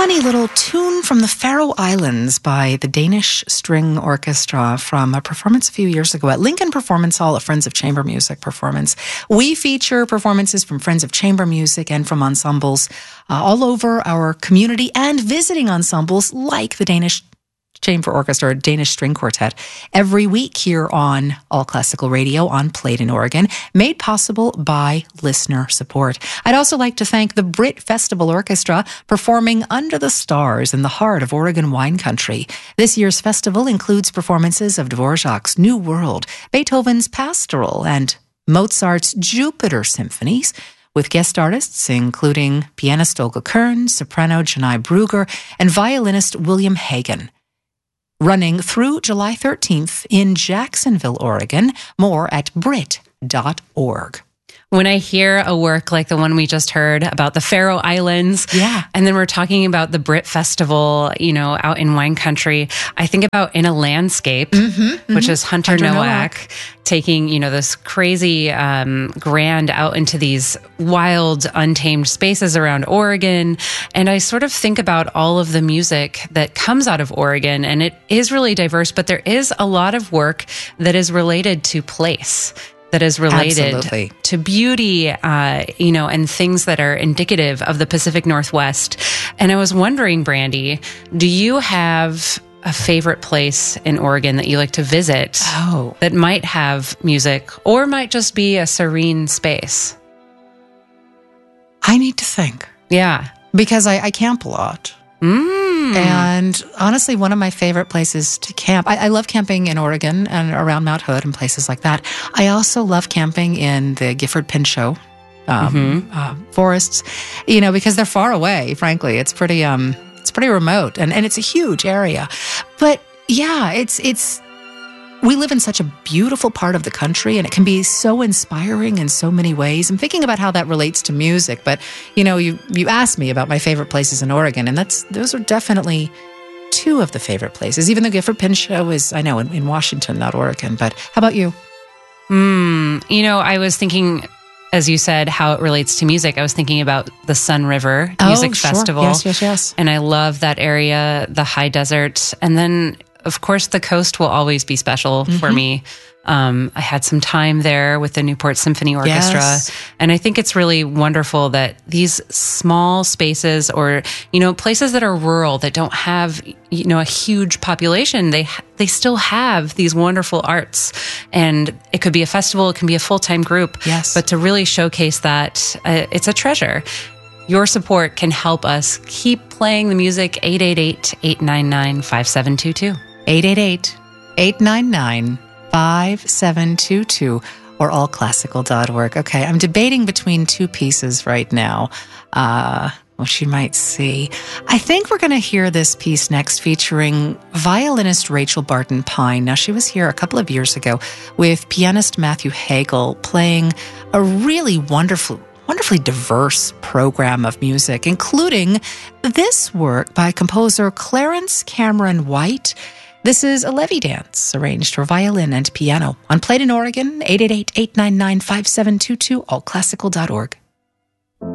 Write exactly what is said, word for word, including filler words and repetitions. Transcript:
funny little tune from the Faroe Islands by the Danish String Orchestra from a performance a few years ago at Lincoln Performance Hall, a Friends of Chamber Music performance. We feature performances from Friends of Chamber Music and from ensembles uh, all over our community and visiting ensembles like the Danish Chamber Orchestra or Danish String Quartet every week here on All Classical Radio on Played in Oregon, made possible by listener support. I'd also like to thank the Brit Festival Orchestra performing Under the Stars in the heart of Oregon wine country. This year's festival includes performances of Dvorak's New World, Beethoven's Pastoral, and Mozart's Jupiter symphonies, with guest artists including pianist Olga Kern, soprano Janai Brugger, and violinist William Hagen. Running through July thirteenth in Jacksonville, Oregon. More at brit dot org. When I hear a work like the one we just heard about the Faroe Islands, yeah, and then we're talking about the Brit Festival, you know, out in wine country, I think about In a Landscape, mm-hmm, mm-hmm. which is Hunter, Hunter Nowak, Nowak taking, you know, this crazy um, grand out into these wild, untamed spaces around Oregon. And I sort of think about all of the music that comes out of Oregon, and it is really diverse, but there is a lot of work that is related to place, that is related Absolutely. to beauty, uh, you know, and things that are indicative of the Pacific Northwest. And I was wondering, Brandy, do you have a favorite place in Oregon that you like to visit oh. that might have music or might just be a serene space? I need to think. Yeah. Because I, I camp a lot. Mm. And honestly, one of my favorite places to camp, I, I love camping in Oregon and around Mount Hood and places like that. I also love camping in the Gifford Pinchot um, mm-hmm. uh, forests, you know, because they're far away, frankly. It's pretty, um, it's pretty remote and, and it's a huge area. But yeah, it's, it's, we live in such a beautiful part of the country, and it can be so inspiring in so many ways. I'm thinking about how that relates to music, but you know, you you asked me about my favorite places in Oregon, and that's those are definitely two of the favorite places. Even though Gifford Pinchot is, I know, in, in Washington, not Oregon. But how about you? Mm, you know, I was thinking, as you said, how it relates to music. I was thinking about the Sun River Music oh, sure. Festival. Yes, yes, yes. And I love that area, the high desert, and then, of course, the coast will always be special mm-hmm. for me. Um, I had some time there with the Newport Symphony Orchestra, yes. and I think it's really wonderful that these small spaces, or you know, places that are rural that don't have you know a huge population, they they still have these wonderful arts, and it could be a festival, it can be a full time group, yes. But to really showcase that, uh, it's a treasure. Your support can help us keep playing the music. eight eight eight, eight nine nine, five seven two two. eight eight eight, eight nine nine, five seven two two or all classical dot org. Okay, I'm debating between two pieces right now, uh, which you might see. I think we're going to hear this piece next featuring violinist Rachel Barton Pine. Now, she was here a couple of years ago with pianist Matthew Hagel playing a really wonderful wonderfully diverse program of music, including this work by composer Clarence Cameron White. This is a levy dance arranged for violin and piano on Played in Oregon, eight eight eight, eight nine nine, five seven two two, all classical dot org.